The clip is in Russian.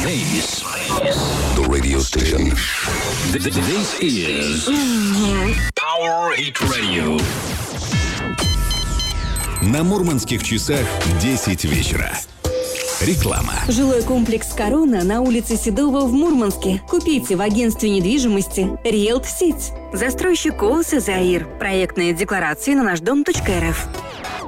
Space. The radio station. This is Power Hit Radio. На мурманских часах 10 вечера. Реклама. Жилой комплекс «Корона» на улице Седова в Мурманске. Купите в агентстве недвижимости «Риэлт Сеть». Застройщик ООО «Заир». Проектные декларации на наш дом.рф.